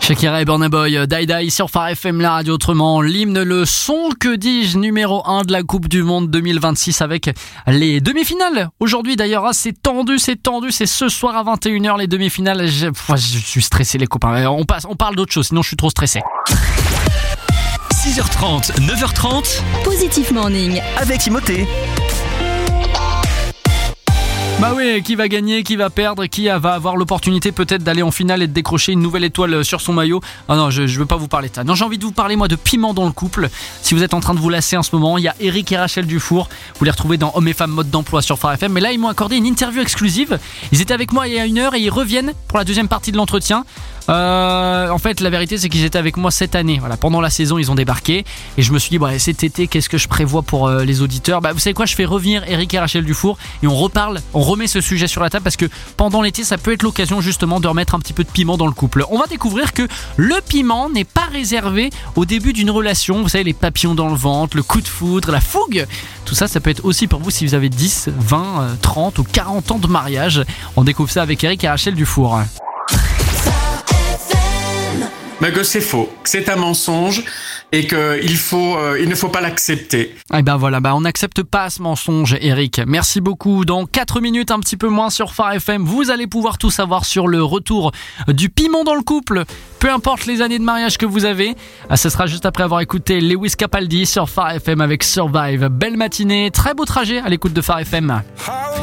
Shakira et Burna Boy, Die Die sur Phare FM, la radio autrement. L'hymne, le son, que dis-je, numéro 1 de la Coupe du Monde 2026 avec les demi-finales. Aujourd'hui d'ailleurs, c'est tendu, c'est ce soir à 21h les demi-finales. Je suis stressé les copains, on parle d'autre chose, sinon je suis trop stressé. 6h30, 9h30, Positif Morning. avec Imhotep. Bah oui, qui va gagner, qui va perdre, qui va avoir l'opportunité peut-être d'aller en finale et de décrocher une nouvelle étoile sur son maillot. Ah non, je veux pas vous parler de ça. Non, j'ai envie de vous parler moi de piment dans le couple. Si vous êtes en train de vous lasser en ce moment, il y a Eric et Rachel Dufour. Vous les retrouvez dans Hommes et Femmes Mode d'Emploi sur Phare FM. Mais là, ils m'ont accordé une interview exclusive. Ils étaient avec moi il y a 1 heure et ils reviennent pour la deuxième partie de l'entretien. En fait, la vérité, c'est qu'ils étaient avec moi cette année. Voilà, pendant la saison, ils ont débarqué et je me suis dit, bah, cet été, qu'est-ce que je prévois pour les auditeurs ? Bah, vous savez quoi ? Je fais revenir Eric et Rachel Dufour et on remet ce sujet sur la table parce que pendant l'été, ça peut être l'occasion justement de remettre un petit peu de piment dans le couple. On va découvrir que le piment n'est pas réservé au début d'une relation. Vous savez, les papillons dans le ventre, le coup de foudre, la fougue. Tout ça, ça peut être aussi pour vous si vous avez 10, 20, 30 ou 40 ans de mariage. On découvre ça avec Eric et Rachel Dufour. Mais que c'est faux, que c'est un mensonge et qu'il ne faut pas l'accepter. Et ben voilà, on n'accepte pas ce mensonge, Eric. Merci beaucoup. Dans 4 minutes, un petit peu moins sur Phare FM, vous allez pouvoir tout savoir sur le retour du piment dans le couple. Peu importe les années de mariage que vous avez. Ce sera juste après avoir écouté Lewis Capaldi sur Phare FM avec Survive. Belle matinée, très beau trajet à l'écoute de Phare FM.